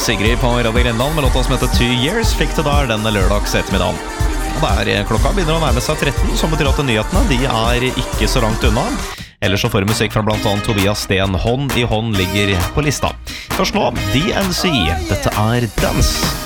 Sigrid på Radio Grønland med låta som heter 2 Years fikk til der denne lørdags ettermiddagen. Og klokka begynner å nærme seg 13, som betyr at nyhetene de er ikke så langt unna. Ellers så får musikk fra blant annet Tobias Sten. Hånd i hånd ligger på lista. Først nå, DNC. Dette er Dance.